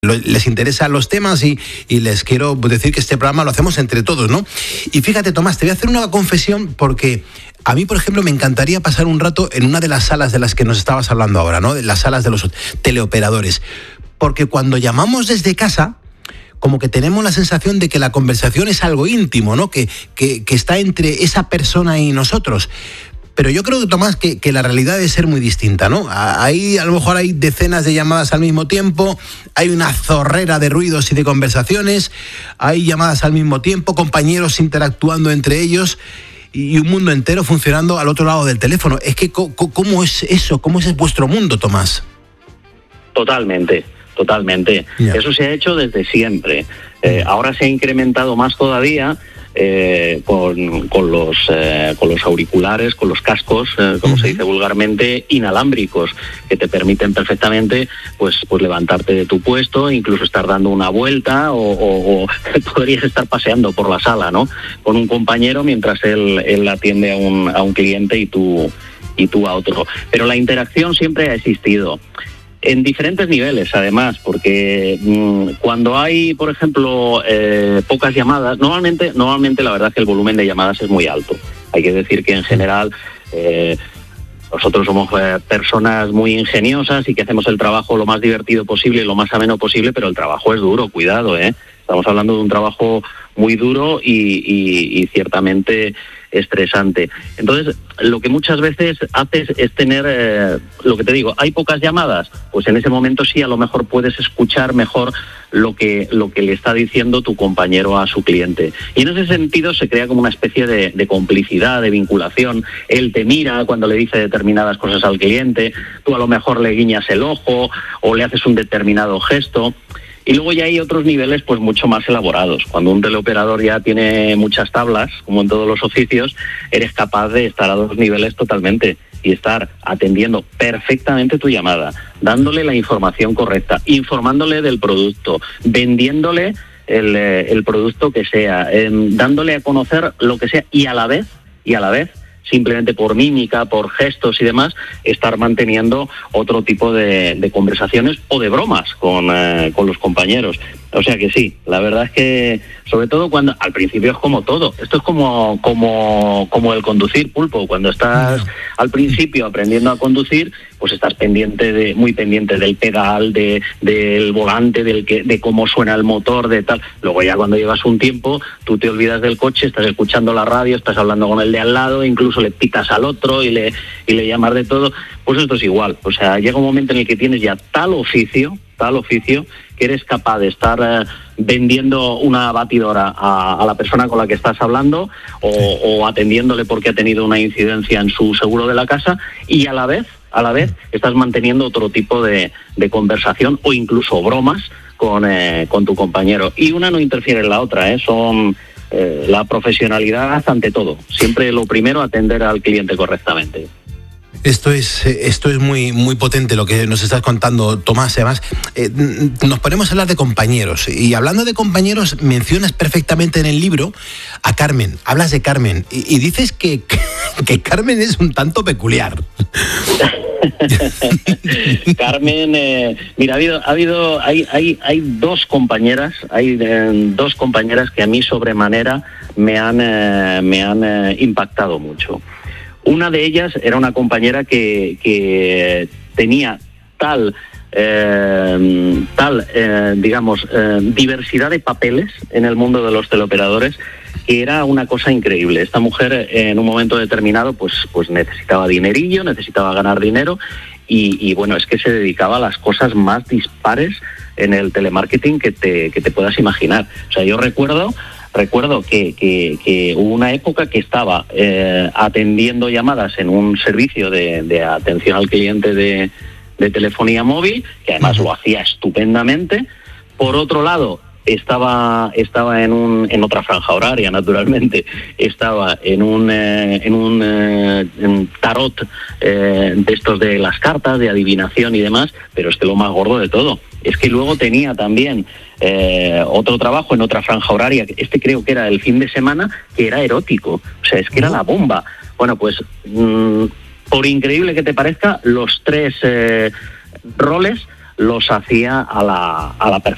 les interesan los temas y les quiero decir que este programa lo hacemos entre todos, ¿no? Y fíjate, Tomás, te voy a hacer una confesión porque a mí, por ejemplo, me encantaría pasar un rato en una de las salas de las que nos estabas hablando ahora, ¿no? De las salas de los teleoperadores. Porque cuando llamamos desde casa, como que tenemos la sensación de que la conversación es algo íntimo, ¿no? Que está entre esa persona y nosotros. Pero yo creo, Tomás, que la realidad debe ser muy distinta, ¿no? Ahí a lo mejor hay decenas de llamadas al mismo tiempo, hay una zorrera de ruidos y de conversaciones, hay llamadas al mismo tiempo, compañeros interactuando entre ellos y un mundo entero funcionando al otro lado del teléfono. Es que, ¿cómo es eso? ¿Cómo es vuestro mundo, Tomás? Totalmente. Yeah. Eso se ha hecho desde siempre. Ahora se ha incrementado más todavía con los auriculares, con los cascos, como se dice vulgarmente, inalámbricos, que te permiten perfectamente pues levantarte de tu puesto, incluso estar dando una vuelta o podrías estar paseando por la sala, ¿no? Con un compañero mientras él atiende a un cliente y tú a otro. Pero la interacción siempre ha existido. En diferentes niveles, además, porque cuando hay, por ejemplo, pocas llamadas, normalmente la verdad es que el volumen de llamadas es muy alto. Hay que decir que en general nosotros somos personas muy ingeniosas y que hacemos el trabajo lo más divertido posible y lo más ameno posible, pero el trabajo es duro, cuidado, ¿eh? Estamos hablando de un trabajo muy duro y ciertamente estresante. Entonces, lo que muchas veces haces es tener, lo que te digo, hay pocas llamadas, pues en ese momento sí a lo mejor puedes escuchar mejor lo que le está diciendo tu compañero a su cliente. Y en ese sentido se crea como una especie de complicidad, de vinculación. Él te mira cuando le dice determinadas cosas al cliente, tú a lo mejor le guiñas el ojo o le haces un determinado gesto. Y luego ya hay otros niveles pues mucho más elaborados. Cuando un teleoperador ya tiene muchas tablas, como en todos los oficios, eres capaz de estar a dos niveles totalmente y estar atendiendo perfectamente tu llamada, dándole la información correcta, informándole del producto, vendiéndole el producto que sea, dándole a conocer lo que sea y a la vez, simplemente por mímica, por gestos y demás, estar manteniendo otro tipo de conversaciones o de bromas con los compañeros. O sea que sí, la verdad es que, sobre todo cuando al principio es como todo. Esto es como el conducir, Pulpo. Cuando estás al principio aprendiendo a conducir, pues estás muy pendiente del pedal, del volante, de cómo suena el motor, de tal. Luego ya cuando llevas un tiempo, tú te olvidas del coche, estás escuchando la radio, estás hablando con el de al lado, incluso le pitas al otro y le llamas de todo. Pues esto es igual. O sea, llega un momento en el que tienes ya tal oficio, que eres capaz de estar vendiendo una batidora a la persona con la que estás hablando o atendiéndole porque ha tenido una incidencia en su seguro de la casa, y a la vez estás manteniendo otro tipo de conversación o incluso bromas con tu compañero. Y una no interfiere en la otra, son la profesionalidad ante todo. Siempre lo primero, atender al cliente correctamente. Esto es muy, muy potente lo que nos estás contando, Tomás. Además, nos ponemos a hablar de compañeros. Y hablando de compañeros, mencionas perfectamente en el libro a Carmen. Hablas de Carmen. Y dices que Carmen es un tanto peculiar. Carmen, mira, hay dos compañeras, que a mí sobremanera me han impactado mucho. Una de ellas era una compañera que tenía tal diversidad de papeles en el mundo de los teleoperadores, que era una cosa increíble. Esta mujer en un momento determinado pues necesitaba dinerillo, necesitaba ganar dinero y bueno, es que se dedicaba a las cosas más dispares en el telemarketing que te puedas imaginar. O sea, yo recuerdo que hubo una época que estaba atendiendo llamadas en un servicio de atención al cliente de telefonía móvil, que además lo hacía estupendamente. Por otro lado, estaba en otra franja horaria, naturalmente. Estaba en un tarot de estos de las cartas, de adivinación y demás, pero es que lo más gordo de todo es que luego tenía también otro trabajo en otra franja horaria, creo que era el fin de semana, que era erótico. O sea, es que era la bomba. Bueno, pues por increíble que te parezca, los tres roles los hacía a la perfección.